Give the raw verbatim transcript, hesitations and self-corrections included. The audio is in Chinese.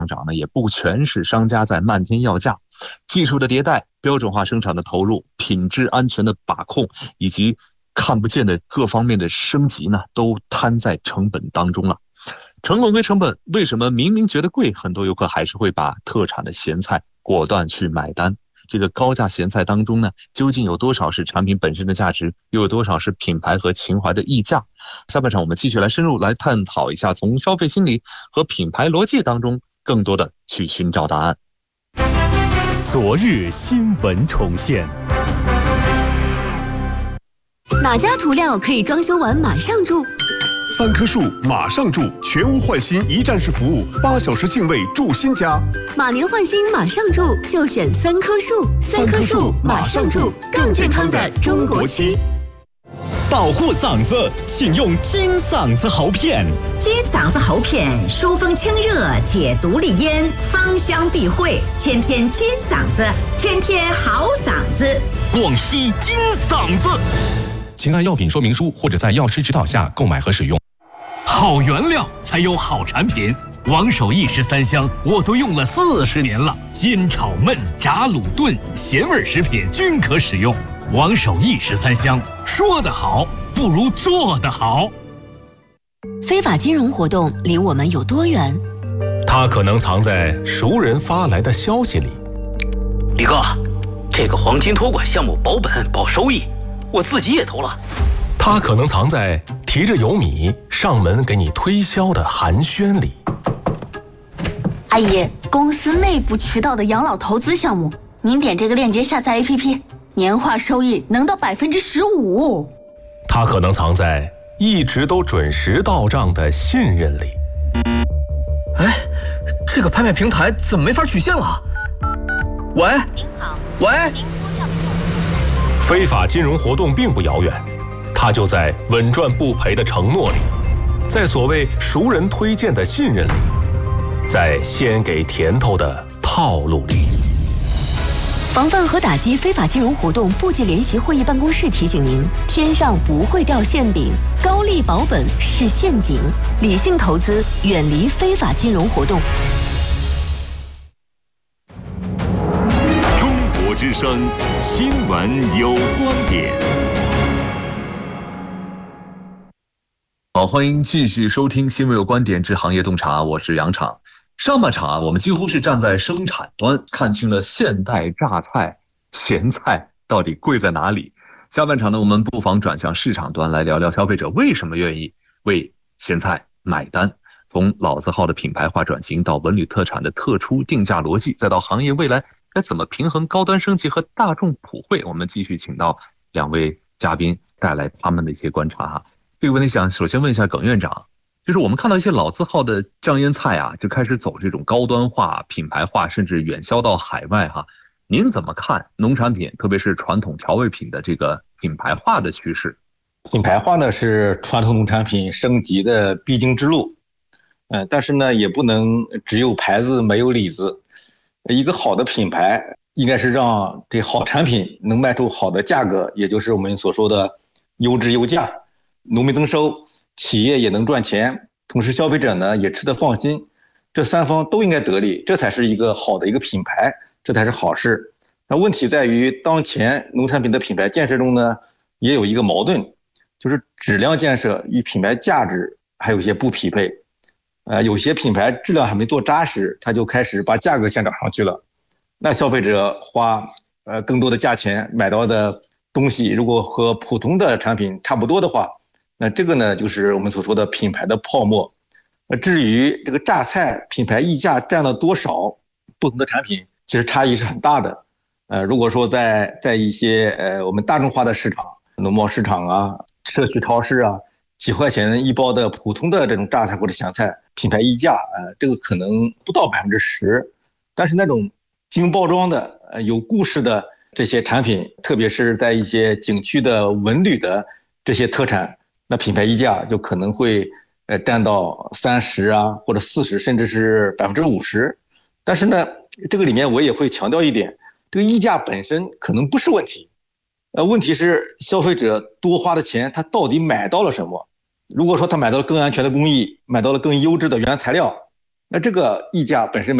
涨呢，也不全是商家在漫天要价，技术的迭代、标准化生产的投入、品质安全的把控，以及看不见的各方面的升级呢，都摊在成本当中了。成本归成本，为什么明明觉得贵，很多游客还是会把特产的咸菜果断去买单？这个高价咸菜当中呢，究竟有多少是产品本身的价值，又有多少是品牌和情怀的溢价？下半场我们继续来深入来探讨一下，从消费心理和品牌逻辑当中更多的去寻找答案。 昨日新闻重现。 哪家涂料可以装修完马上住？ 三棵树马上住，全屋换新一站式服务，八小时净位住新家。 马年换新马上住，就选三棵树。三棵树马上住，更健康的中国区。 保护嗓子，请用金嗓子喉片。 金嗓子喉片，疏风清热，解毒利咽，芳香避秽，天天金嗓子，天天好嗓子。 广西金嗓子。 请按药品说明书或者在药师指导下购买和使用。 好原料才有好产品，王守义十三香我都用了四十年了，煎炒焖炸卤炖咸味食品均可使用。王守义十三香，说得好不如做得好。 非法金融活动离我们有多远？ 它可能藏在熟人发来的消息里。 李哥，这个黄金托管项目保本保收益，我自己也投了。 它可能藏在提着油米上门给你推销的寒暄里。 阿姨，公司内部渠道的养老投资项目，您点这个链接下载 A P P， 年化收益能到百分之十五。 它可能藏在一直都准时到账的信任里。 哎，这个拍卖平台怎么没法取现了？喂，您好，喂。 非法金融活动并不遥远，它就在稳赚不赔的承诺里，在所谓熟人推荐的信任里，在先给甜头的套路里。 防范和打击非法金融活动部际联席会议办公室提醒您：天上不会掉馅饼，高利保本是陷阱，理性投资，远离非法金融活动。 中国之声新闻有观点。 好，欢迎继续收听新闻有观点之行业洞察，我是杨昶。上半场啊，我们几乎是站在生产端，看清了现代榨菜、咸菜到底贵在哪里。下半场呢，我们不妨转向市场端来聊聊消费者为什么愿意为咸菜买单。从老字号的品牌化转型到文旅特产的特殊定价逻辑，再到行业未来该怎么平衡高端升级和大众普惠，我们继续请到两位嘉宾带来他们的一些观察哈。这个问题想首先问一下耿院长，就是我们看到一些老字号的酱腌菜啊，就开始走这种高端化、品牌化，甚至远销到海外哈。您怎么看农产品，特别是传统调味品的这个品牌化的趋势？ 品牌化呢是传统农产品升级的必经之路，嗯，但是呢也不能只有牌子没有里子。一个好的品牌应该是让这好产品能卖出好的价格，也就是我们所说的优质优价，农民增收，企业也能赚钱，同时消费者呢也吃得放心，这三方都应该得利，这才是一个好的一个品牌，这才是好事。那问题在于当前农产品的品牌建设中呢，也有一个矛盾，就是质量建设与品牌价值还有一些不匹配。呃，有些品牌质量还没做扎实，他就开始把价格先涨上去了，那消费者花呃更多的价钱买到的东西，如果和普通的产品差不多的话，那这个呢就是我们所说的品牌的泡沫。那至于这个榨菜品牌溢价占了多少，不同的产品其实差异是很大的。呃，如果说在在一些呃我们大众化的市场，农贸市场啊、社区超市啊，几块钱一包的普通的这种榨菜或者咸菜，品牌溢价，呃，这个可能不到百分之十。但是那种精包装的、呃有故事的这些产品，特别是在一些景区的文旅的这些特产，那品牌溢价就可能会呃占到三十啊，或者四十，甚至是百分之五十。但是呢，这个里面我也会强调一点，这个溢价本身可能不是问题，呃，问题是消费者多花的钱，他到底买到了什么？如果说他买到了更安全的工艺，买到了更优质的原材料， 那这个溢价本身没